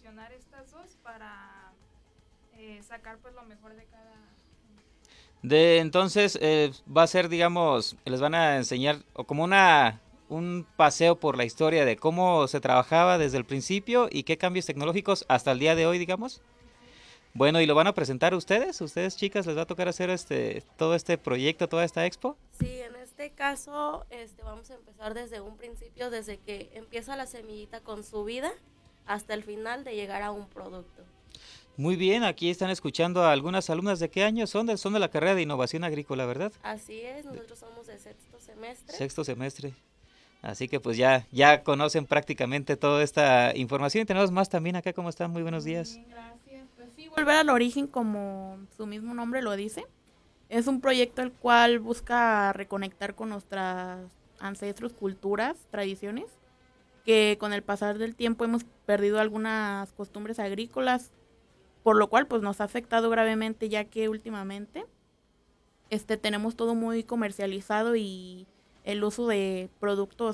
fusionar estas dos para sacar pues lo mejor de cada. Entonces va a ser, digamos, les van a enseñar o como un paseo por la historia de cómo se trabajaba desde el principio y qué cambios tecnológicos hasta el día de hoy, digamos. Ujú. Bueno, ¿y lo van a presentar ustedes chicas, les va a tocar hacer todo este proyecto, toda esta expo? Sí, en este caso vamos a empezar desde un principio, desde que empieza la semillita con su vida hasta el final de llegar a un producto. Muy bien, aquí están escuchando a algunas alumnas de qué año son de la carrera de innovación agrícola, ¿verdad? Así es, nosotros somos de sexto semestre. Sexto semestre. Así que pues ya conocen prácticamente toda esta información. Y tenemos más también acá, ¿cómo están? Muy buenos Muy días. bien, gracias. Pues sí, volver al origen, como su mismo nombre lo dice, es un proyecto el cual busca reconectar con nuestras ancestros, culturas, tradiciones, que con el pasar del tiempo hemos perdido algunas costumbres agrícolas, por lo cual pues nos ha afectado gravemente, ya que últimamente tenemos todo muy comercializado y el uso de productos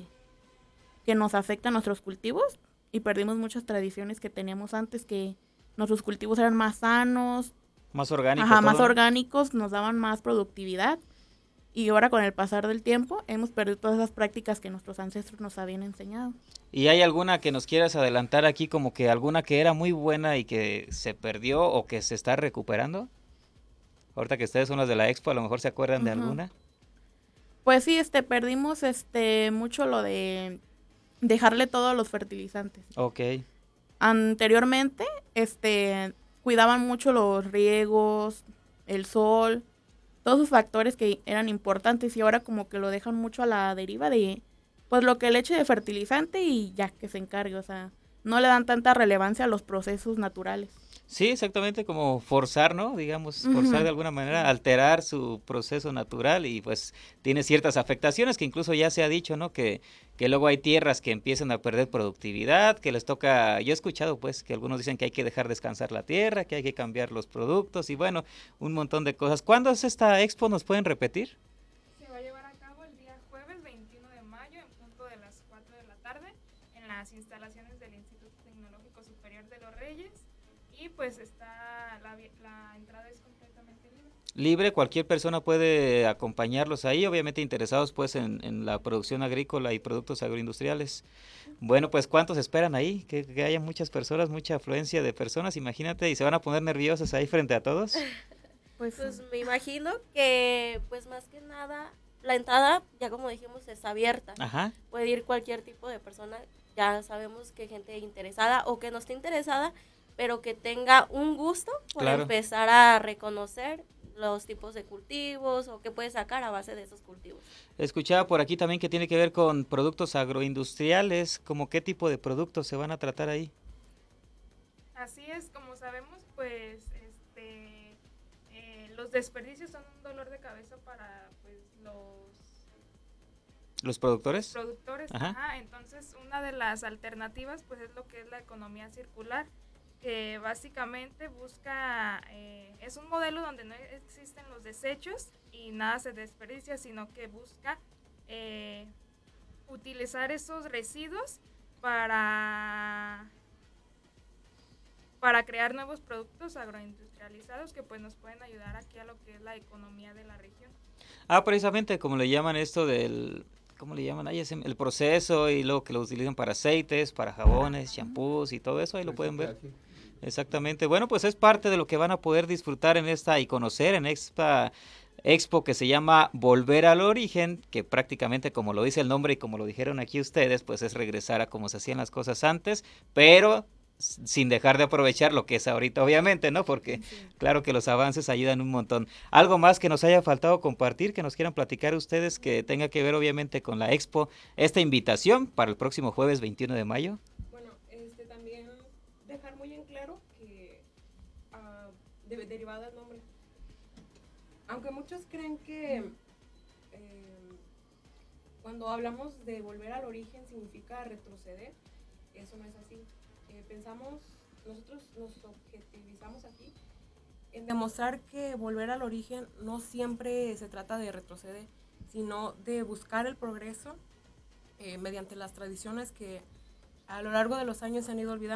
que nos afectan nuestros cultivos, y perdimos muchas tradiciones que teníamos antes, que nuestros cultivos eran más sanos, Más orgánico ajá, más todo, ¿no? orgánicos, nos daban más productividad, y ahora con el pasar del tiempo hemos perdido todas esas prácticas que nuestros ancestros nos habían enseñado. ¿Y hay alguna que nos quieras adelantar aquí, como que alguna que era muy buena y que se perdió o que se está recuperando? Ahorita que ustedes son las de la expo, a lo mejor se acuerdan de Ajá. alguna. Pues sí, perdimos mucho lo de dejarle todo a los fertilizantes. Ok. Anteriormente, cuidaban mucho los riegos, el sol, todos esos factores que eran importantes, y ahora como que lo dejan mucho a la deriva de pues lo que le eche de fertilizante y ya que se encargue, o sea, no le dan tanta relevancia a los procesos naturales. Sí, exactamente como forzar, ¿no? Digamos, forzar de Ujú, alguna manera, sí. alterar su proceso natural y pues tiene ciertas afectaciones que incluso ya se ha dicho, ¿no? Que luego hay tierras que empiezan a perder productividad, que les toca, yo he escuchado pues que algunos dicen que hay que dejar descansar la tierra, que hay que cambiar los productos y bueno, un montón de cosas. ¿Cuándo es esta expo? ¿Nos pueden repetir? Se va a llevar a cabo el día jueves 21 de mayo en punto de las 4 de la tarde en las instalaciones del Instituto Tecnológico Superior de los Reyes y pues la entrada es completamente libre. Libre, cualquier persona puede acompañarlos ahí, obviamente interesados pues en la producción agrícola y productos agroindustriales. Bueno, pues ¿cuántos esperan ahí? Que haya muchas personas, mucha afluencia de personas, imagínate, y se van a poner nerviosas ahí frente a todos. Pues sí. Pues me imagino que pues más que nada la entrada, ya como dijimos, es abierta. Ajá, Puede ir cualquier tipo de persona. Ya sabemos que gente interesada o que no esté interesada, pero que tenga un gusto por claro. empezar a reconocer los tipos de cultivos o qué puede sacar a base de esos cultivos. Escuchaba por aquí también que tiene que ver con productos agroindustriales, como qué tipo de productos se van a tratar ahí. Así es, como sabemos, pues los desperdicios son un dolor de cabeza para pues ¿Los los productores? productores, Ajá. ajá. Entonces, una de las alternativas pues es lo que es la economía circular, que básicamente busca, es un modelo donde no existen los desechos y nada se desperdicia, sino que busca eh, utilizar esos residuos para para crear nuevos productos agroindustrializados que pues nos pueden ayudar aquí a lo que es la economía de la región. Ah, precisamente como le llaman esto ¿cómo le llaman? Ahí el proceso y luego que lo utilizan para aceites, para jabones, champús y todo eso, ahí lo pueden ver. Reciclaje. Exactamente. Bueno, pues es parte de lo que van a poder disfrutar en esta y conocer en esta expo que se llama Volver al Origen, que prácticamente como lo dice el nombre y como lo dijeron aquí ustedes, pues es regresar a cómo se hacían las cosas antes, pero sin dejar de aprovechar lo que es ahorita, obviamente, ¿no? Porque Sí. claro que los avances ayudan un montón. Algo más que nos haya faltado compartir, que nos quieran platicar ustedes, que tenga que ver obviamente con la expo, esta invitación para el próximo jueves 21 de mayo. Bueno, también dejar muy en claro que derivado del nombre, aunque muchos creen que cuando hablamos de volver al origen significa retroceder, eso no es así. Nosotros nos objetivizamos aquí en demostrar que volver al origen no siempre se trata de retroceder, sino de buscar el progreso mediante las tradiciones que a lo largo de los años se han ido olvidando.